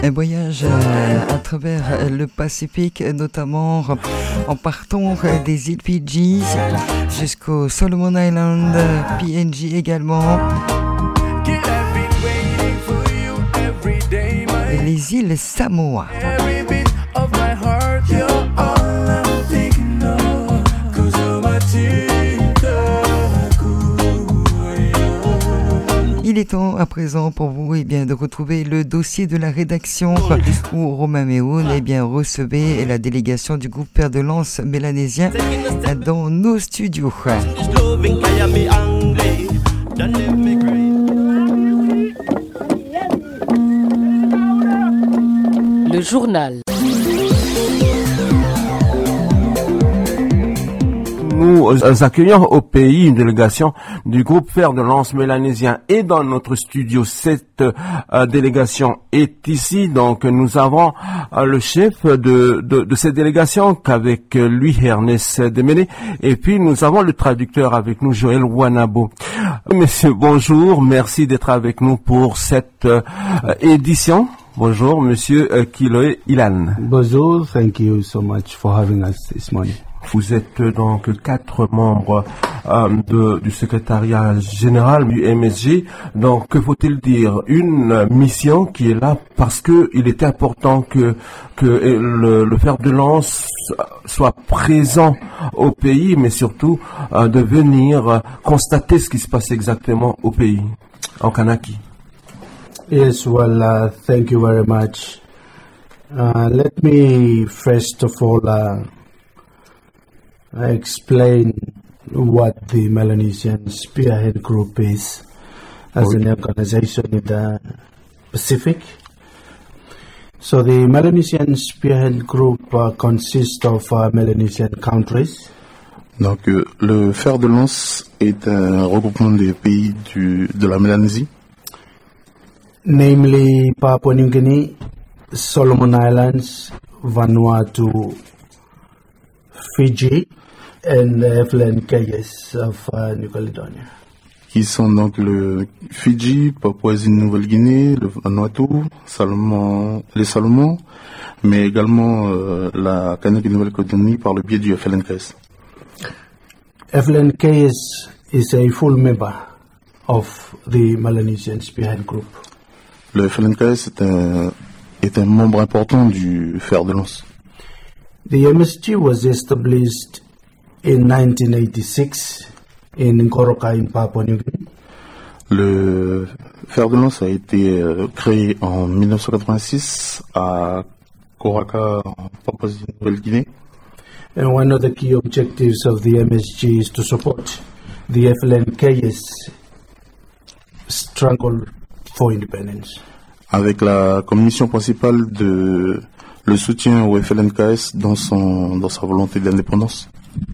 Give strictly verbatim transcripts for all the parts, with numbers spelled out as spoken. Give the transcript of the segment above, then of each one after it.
Un voyage euh, à travers le Pacifique, notamment en partant des îles Fidji jusqu'au Solomon Island, P N G également. Et les îles Samoa. Il est temps à présent pour vous eh bien, de retrouver le dossier de la rédaction où Romain Méhoun eh bien, recevait la délégation du groupe Fer de Lance mélanésien dans nos studios. Le journal. Nous accueillons au pays une délégation du groupe Fer de Lance mélanésien et dans notre studio, cette euh, délégation est ici. Donc nous avons euh, le chef de, de, de cette délégation qu'avec lui Ernest Demene et puis nous avons le traducteur avec nous Joël Wanabo. Monsieur, bonjour, merci d'être avec nous pour cette euh, édition. Bonjour, monsieur euh, Kiloé Ilan. Bonjour, thank you so much for having us this morning. Vous êtes donc quatre membres euh, de, du secrétariat général du M S G. Donc, que faut-il dire? Une mission qui est là parce que il était important que que le, le fer de lance soit présent au pays, mais surtout euh, de venir constater ce qui se passe exactement au pays, en Kanaki. Yes, well, uh, thank you very much. Uh, let me first of all uh, I explain what the Melanesian Spearhead Group is as an organization in the Pacific. So the Melanesian Spearhead Group uh, consists of uh, Melanesian countries. Donc euh, le fer de lance est un regroupement des pays du, de la Mélanésie. Namely Papua New Guinea, Solomon Islands, Vanuatu, Fiji, and Evelyn Keyes of uh, New Caledonia. Qui sont donc le Fidji, Papouasie-Nouvelle-Guinée, le Vanuatu, Salomon, les Salomon, mais également euh, la Nouvelle-Calédonie par le biais du F L N K S. Evelyn Keyes is a full member of the Melanesian Spearhead Group. Le F L N K S est un, est un membre important du fer de lance. The M S G was established in nineteen eighty-six in Ngoroka in Papua New Guinea. Le fer de lance a été euh, créé en mille neuf cent quatre-vingt-six à Koraka en Papouasie-Nouvelle-Guinée. And one of the key objectives of the M S G is to support the F L N K S struggle for independence. Avec la comme mission principale de le soutien au F L N K S dans son dans sa volonté d'indépendance.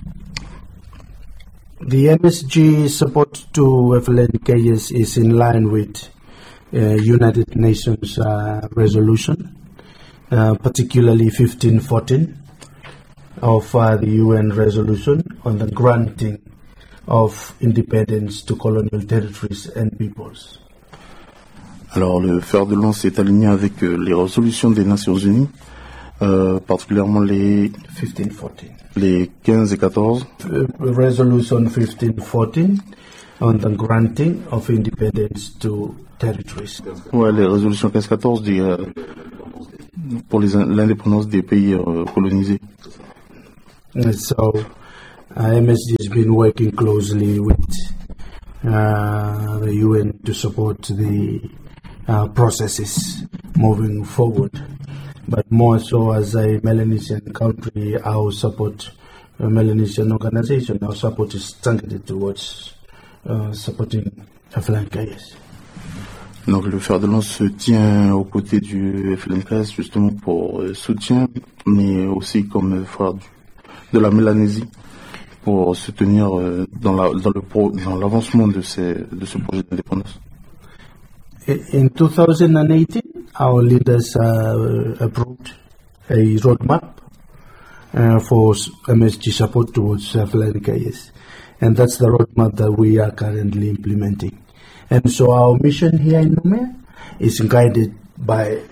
The M S G support to F L N K S is in line with uh, United Nations uh, resolution, uh, particularly fifteen fourteen of uh, the U N resolution on the granting of independence to colonial territories and peoples. Alors le fer de lance est aligné avec euh, les résolutions des Nations Unies, euh, particulièrement les fifteen fourteen. Les quinze et quatorze. Uh, resolution fifteen fourteen on the granting of independence to territories. Ouais, les résolutions quinze quatorze des, euh, pour les, l'indépendance des pays euh, colonisés. And so uh, M S G has been working closely with uh, the U N to support the uh, processes moving forward. But more so as a Melanesian country, our support, a Melanesian organization, our support is targeted towards uh, supporting F L N K S. Donc le fer de lance se tient aux côtés du F L N K S justement pour euh, soutien, mais aussi comme frère du, de la Mélanésie pour soutenir euh, dans, la, dans, le pro, dans l'avancement de, ces, de ce projet d'indépendance. In two thousand eighteen, our leaders uh, approved a roadmap uh, for M S G support towards F L N K S, and that's the roadmap that we are currently implementing. And so our mission here in Numea is guided by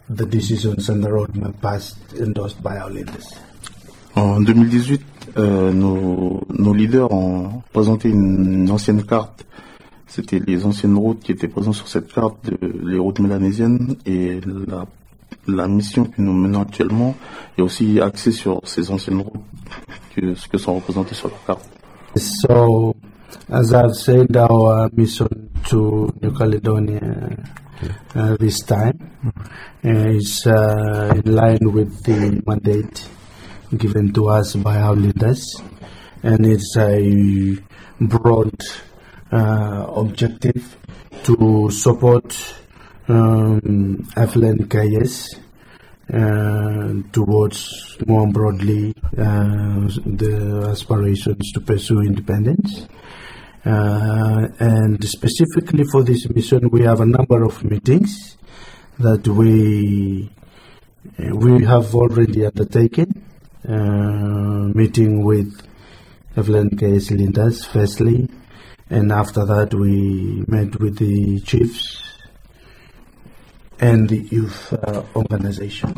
the decisions and the roadmap passed endorsed by our leaders? En deux mille dix-huit, euh, nos, nos leaders ont présenté une, une ancienne carte. C'était les anciennes routes qui étaient présentes sur cette carte, de, les routes mélanésiennes, et la, la mission que nous menons actuellement est aussi axée sur ces anciennes routes, que, ce que sont représentées sur la carte. So, as I've said, our mission to New Caledonia uh, this time is uh, in line with the mandate given to us by our leaders, and it's a broad uh, objective to support um, F L N K S uh, towards more broadly uh, the aspirations to pursue independence. Uh, and specifically for this mission, we have a number of meetings that we we have already undertaken. Uh, meeting with F L N K S leaders firstly, and after that we met with the chiefs and the youth uh, organization.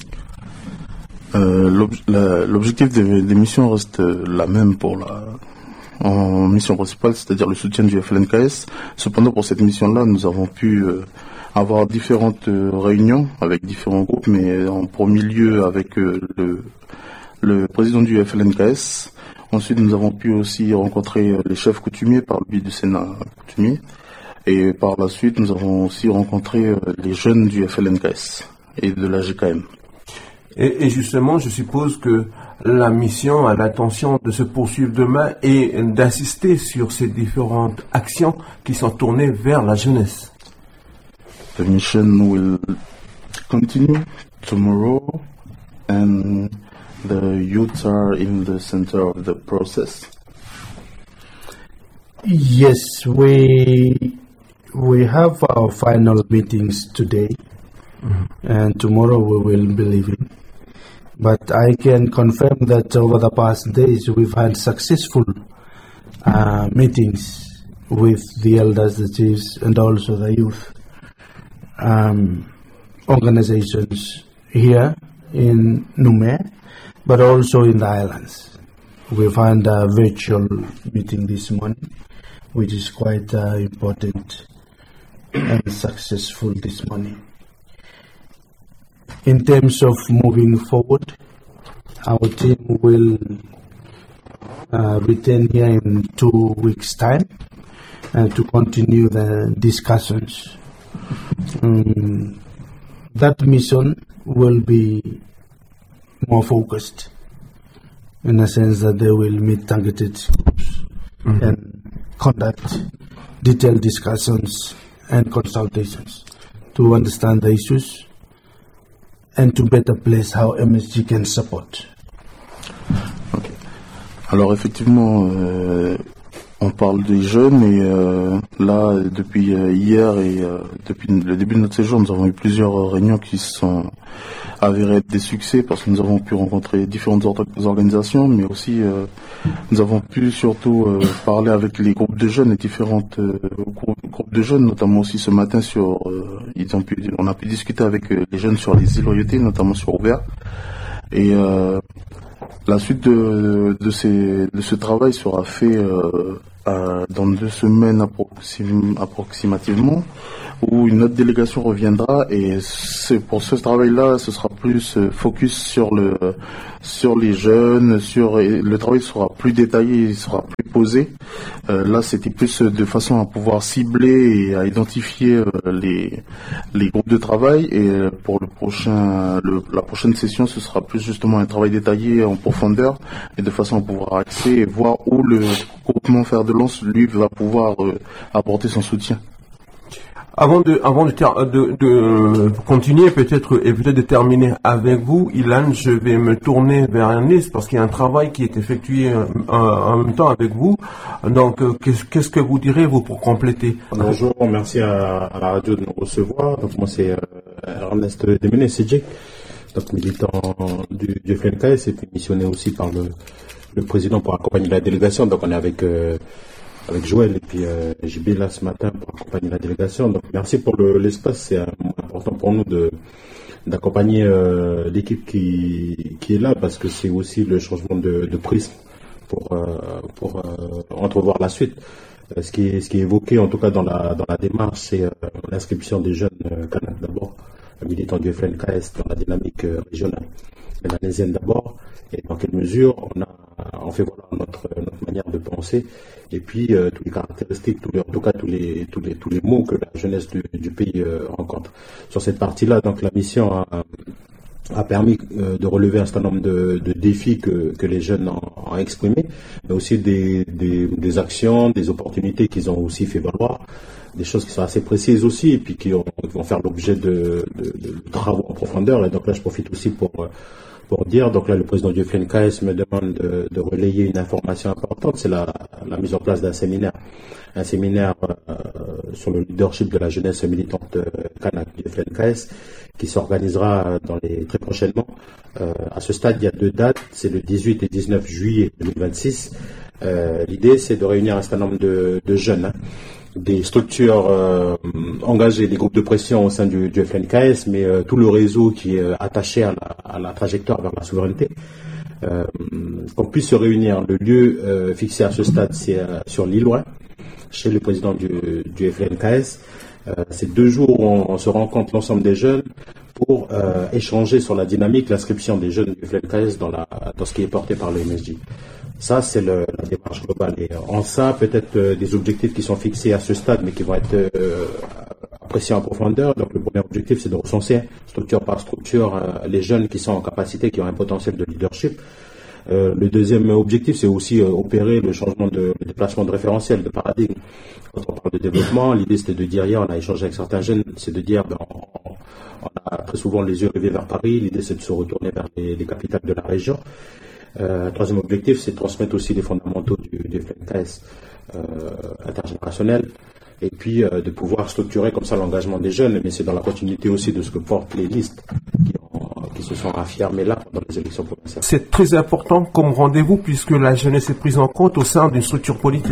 Euh, l'ob- la, l'objectif des, des missions reste la même pour la en mission principale, c'est-à-dire le soutien du F L N K S. Cependant, pour cette mission-là, nous avons pu euh, avoir différentes euh, réunions avec différents groupes, mais en premier lieu avec euh, le le président du F L N K S. Ensuite, nous avons pu aussi rencontrer les chefs coutumiers par le biais du Sénat coutumier. Et par la suite, nous avons aussi rencontré les jeunes du F L N K S et de la G K M. Et, et justement, je suppose que la mission a l'intention de se poursuivre demain et d'insister sur ces différentes actions qui sont tournées vers la jeunesse. The mission will continue tomorrow, and the youths are in the center of the process. Yes, we we have our final meetings today, mm-hmm. and tomorrow we will be leaving. But I can confirm that over the past days we've had successful uh, meetings with the elders, the chiefs, and also the youth um, organizations here in Nume, but also in the islands. We've had a virtual meeting this morning, which is quite uh, important and successful this morning. In terms of moving forward, our team will uh, return here in two weeks' time uh, to continue the discussions. Um, that mission will be more focused in a sense that they will meet targeted groups mm-hmm. and conduct detailed discussions and consultations to understand the issues and to better place how M S G can support. Okay. Alors effectivement, euh, on parle des jeunes et euh, là, depuis euh, hier et euh, depuis le début de notre séjour, nous avons eu plusieurs réunions qui se sont avérées être des succès parce que nous avons pu rencontrer différentes or- organisations, mais aussi euh, nous avons pu surtout euh, parler avec les groupes de jeunes et différentes euh, groupes de jeunes, notamment aussi ce matin sur, euh, ils ont pu, on a pu discuter avec euh, les jeunes sur les îles Loyauté, notamment sur Ouvert. Et euh, la suite de, de, ces, de ce travail sera fait euh, à, dans deux semaines approxim, approximativement, où une autre délégation reviendra et c'est pour ce travail-là, ce sera plus focus sur le sur les jeunes, sur le travail sera plus détaillé, il sera plus posé. Euh, là, c'était plus de façon à pouvoir cibler et à identifier euh, les les groupes de travail. Et pour le prochain le, la prochaine session, ce sera plus justement un travail détaillé en profondeur et de façon à pouvoir axer et voir où le groupement Fer de Lance lui va pouvoir euh, apporter son soutien. Avant de, avant de, ter- de, de continuer peut-être et peut-être de terminer avec vous, Ilan, je vais me tourner vers Ernest parce qu'il y a un travail qui est effectué euh, en même temps avec vous. Donc, euh, qu'est-ce, qu'est-ce que vous direz vous pour compléter? Bonjour, merci à, à la radio de nous recevoir. Donc moi c'est euh, Ernest Demené, C J, donc militant du, du F L N K S et puis missionné aussi par le, le président pour accompagner la délégation. Donc on est avec euh, avec Joël et puis euh, J B là ce matin pour accompagner la délégation. Donc merci pour le, l'espace, c'est euh, important pour nous de, d'accompagner euh, l'équipe qui, qui est là, parce que c'est aussi le changement de, de prisme pour, euh, pour euh, entrevoir la suite. Euh, ce, qui est, ce qui est évoqué, en tout cas dans la, dans la démarche, c'est euh, l'inscription des jeunes euh, Kanaks d'abord, militants du F L N K S dans la dynamique euh, régionale, mélanésienne d'abord, et dans quelle mesure on a on fait voilà notre, notre manière de penser, et puis euh, toutes les caractéristiques, tous les, en tout cas tous les, tous les, tous les mots que la jeunesse du, du pays euh, rencontre. Sur cette partie-là, donc la mission a, a permis euh, de relever un certain nombre de, de défis que, que les jeunes ont, ont exprimés, mais aussi des, des, des actions, des opportunités qu'ils ont aussi fait valoir, des choses qui sont assez précises aussi, et puis qui, ont, qui vont faire l'objet de, de, de travaux en profondeur. Et donc là, je profite aussi pour pour dire, donc là, le président du F L N K S me demande de, de relayer une information importante, c'est la, la mise en place d'un séminaire, un séminaire euh, sur le leadership de la jeunesse militante euh, Kanak du F L N K S, qui s'organisera dans les très prochainement. Euh, à ce stade, il y a deux dates, c'est le dix-huit et dix-neuf juillet deux mille vingt-six. Euh, l'idée, c'est de réunir un certain nombre de, de jeunes, hein, des structures euh, engagées, des groupes de pression au sein du, du F L N K S, mais euh, tout le réseau qui est euh, attaché à la, à la trajectoire vers la souveraineté, euh, qu'on puisse se réunir. Le lieu euh, fixé à ce stade, c'est euh, sur l'île Ouin, chez le président du, du F L N K S. Euh, c'est deux jours où on, on se rencontre l'ensemble des jeunes pour euh, échanger sur la dynamique, l'inscription des jeunes du F L N K S dans, la, dans ce qui est porté par le M S J. Ça, c'est le, la démarche globale. Et en ça, peut-être euh, des objectifs qui sont fixés à ce stade, mais qui vont être euh, appréciés en profondeur. Donc, le premier objectif, c'est de recenser, structure par structure, euh, les jeunes qui sont en capacité, qui ont un potentiel de leadership. Euh, le deuxième objectif, c'est aussi euh, opérer le changement de le déplacement de référentiel, de paradigme. Quand on parle de développement, l'idée, c'était de dire, hier, on a échangé avec certains jeunes, c'est de dire, ben, on, on a très souvent les yeux rivés vers Paris. L'idée, c'est de se retourner vers les, les capitales de la région. Euh, troisième objectif, c'est de transmettre aussi les fondamentaux du, du F L N K S euh, intergénérationnel, et puis euh, de pouvoir structurer comme ça l'engagement des jeunes, mais c'est dans la continuité aussi de ce que portent les listes qui, ont, qui se sont affirmées là pendant les élections provinciales. C'est très important comme rendez-vous puisque la jeunesse est prise en compte au sein d'une structure politique.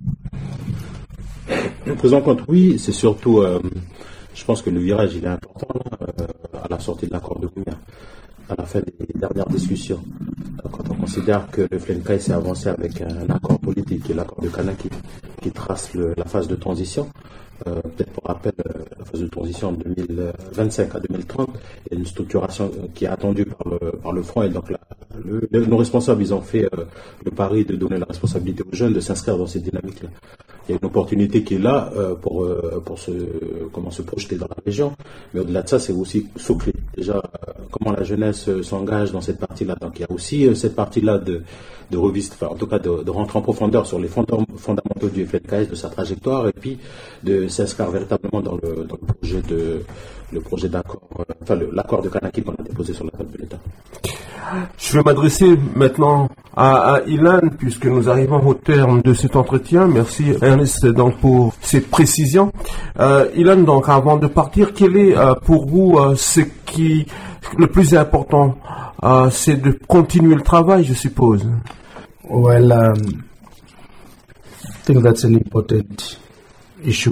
Prise en compte, oui, c'est surtout, euh, je pense que le virage il est important là, euh, à la sortie de l'accord de Kounia, à la fin des dernières discussions. Quand on considère que le F L N K S s'est avancé avec un accord politique, qui est l'accord de Kanak, qui, qui trace le, la phase de transition, euh, peut-être pour rappel, euh, la phase de transition en deux mille vingt-cinq à deux mille trente, il y a une structuration qui est attendue par le, par le front, et donc la, le, le, nos responsables, ils ont fait euh, le pari de donner la responsabilité aux jeunes de s'inscrire dans cette dynamique-là. Il y a une opportunité qui est là euh, pour, euh, pour se, comment se projeter dans la région, mais au-delà de ça, c'est aussi souffler. Déjà, euh, comment la jeunesse euh, s'engage dans cette partie-là. Donc il y a aussi euh, cette partie-là de, de revisite, enfin, en tout cas de, de rentrer en profondeur sur les fondamentaux du F L N K S, de sa trajectoire, et puis de s'inscrire véritablement dans le, dans le projet de le projet d'accord, euh, enfin le, l'accord de Kanaki qu'on a déposé sur la table de l'État. Je vais m'adresser maintenant à, à Ilan, puisque nous arrivons au terme de cet entretien. Merci Ernest donc pour ces précisions. Euh, Ilan, donc avant de partir, quel est euh, pour vous euh, ce qui le plus important, euh, c'est de continuer le travail, je suppose. Well, um, I think that's an important issue.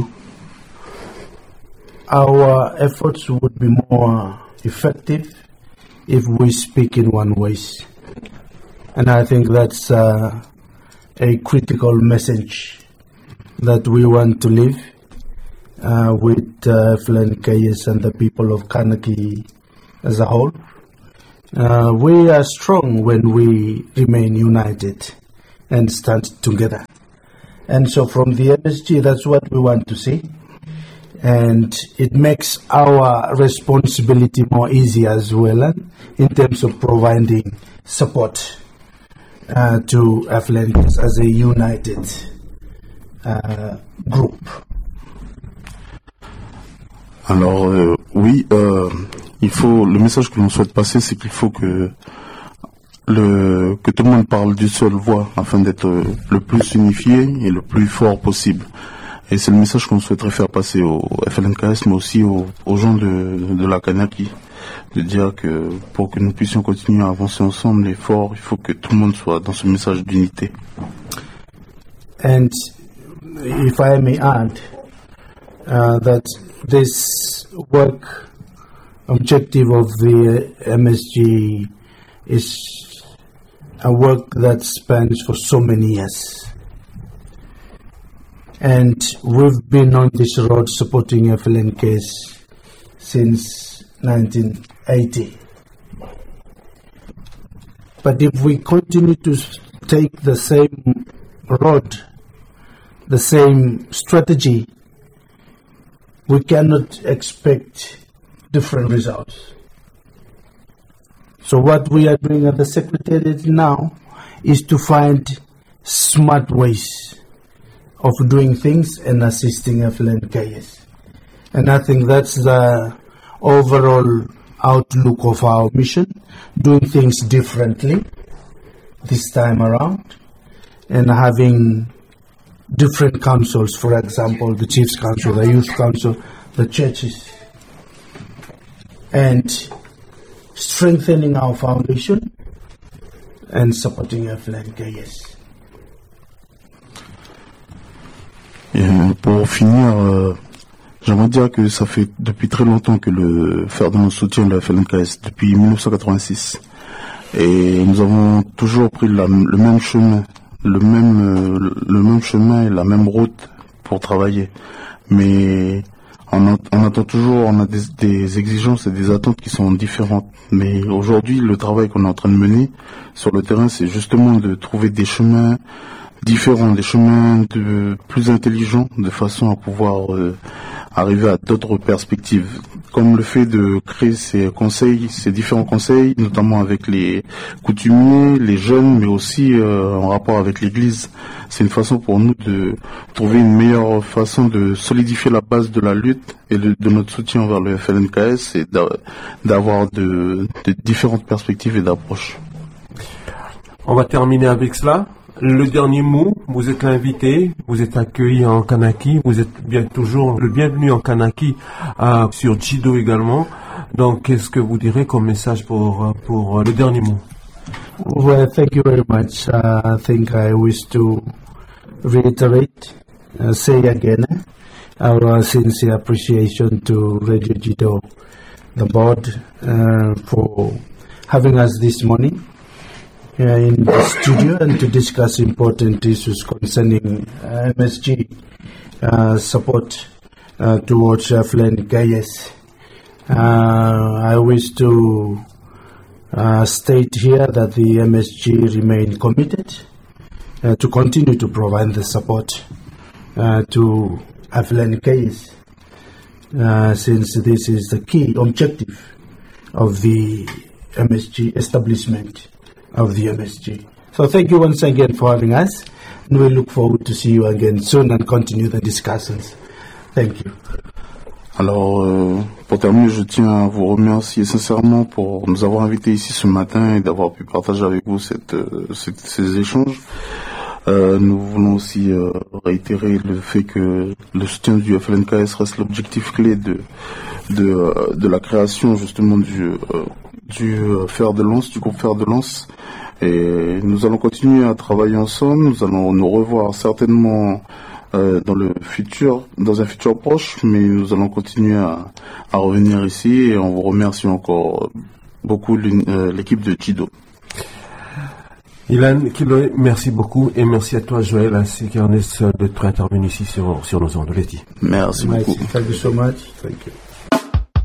Our efforts would be more effective if we speak in one voice. And I think that's uh, a critical message that we want to leave uh, with uh, F L N K S and the people of Kanaki as a whole. Uh, we are strong when we remain united and stand together. And so from the M S G, that's what we want to see. And it makes our responsibility more easy as well, uh, in terms of providing support uh, to F L N K S as a united uh, group. Alors euh, oui, euh, il faut le message que l'on souhaite passer, c'est qu'il faut que le que tout le monde parle d'une seule voix afin d'être le plus unifié et le plus fort possible. Et c'est le message qu'on souhaiterait faire passer au F L N K S, mais aussi aux, aux gens de, de la Kanaki, de dire que pour que nous puissions continuer à avancer ensemble et fort, il faut que tout le monde soit dans ce message d'unité. And if I may add, uh, that this work objective of the M S G is a work that spans for so many years. And we've been on this road supporting F L N K S since nineteen eighty. But if we continue to take the same road, the same strategy, we cannot expect different results. So what we are doing at the Secretariat now is to find smart ways of doing things and assisting F L N K S. And I think that's the overall outlook of our mission, doing things differently this time around, and having different councils, for example, the Chiefs Council, the Youth Council, the churches, and strengthening our foundation and supporting F L N K S. Et pour finir, euh, j'aimerais dire que ça fait depuis très longtemps que le Ferdinand soutient le F L N K S, depuis mille neuf cent quatre-vingt-six. Et nous avons toujours pris la, le même chemin, le même, euh, le même chemin et la même route pour travailler. Mais on, a, on attend toujours, on a des, des exigences et des attentes qui sont différentes. Mais aujourd'hui, le travail qu'on est en train de mener sur le terrain, c'est justement de trouver des chemins différents, des chemins de, plus intelligents, de façon à pouvoir euh, arriver à d'autres perspectives. Comme le fait de créer ces conseils, ces différents conseils, notamment avec les coutumiers, les jeunes, mais aussi euh, en rapport avec l'Église. C'est une façon pour nous de trouver une meilleure façon de solidifier la base de la lutte et de, de notre soutien envers le F L N K S et d'avoir de, de différentes perspectives et d'approches. On va terminer avec cela. Le dernier mot, vous êtes l'invité, vous êtes accueilli en Kanaki, vous êtes bien toujours le bienvenu en Kanaki, euh, sur Jido également. Donc, qu'est-ce que vous direz comme message pour, pour le dernier mot? Well, thank you very much. Uh, I think I wish to reiterate, uh, say again, our sincere appreciation to Radio Jido, the board, uh, for having us this morning uh, in the studio and to discuss important issues concerning uh, M S G uh, support uh, towards F L N K S. Uh, I wish to uh, state here that the M S G remain committed uh, to continue to provide the support uh, to F L N K S, uh, since this is the key objective of the M S G establishment of the M S G. So thank you once again for having us, and we look forward to see you again soon and continue the discussions. Thank you. Alors, euh, pour terminer, je tiens à vous remercier sincèrement pour nous avoir invités ici ce matin et d'avoir pu partager avec vous cette, euh, cette, ces échanges. Euh, nous voulons aussi euh, réitérer le fait que le soutien du F L N K S reste l'objectif clé de, de, euh, de la création justement du, euh, du euh, fer de lance, du groupe fer de lance. Et nous allons continuer à travailler ensemble, nous allons nous revoir certainement euh, dans le futur, dans un futur proche, mais nous allons continuer à, à revenir ici et on vous remercie encore beaucoup l'équipe de Jido. Ilan Kiloé, merci beaucoup et merci à toi Joël ainsi qu'Ernest d'être intervenu ici sur, sur nos ondes. Merci beaucoup. Thank you so much. Thank you.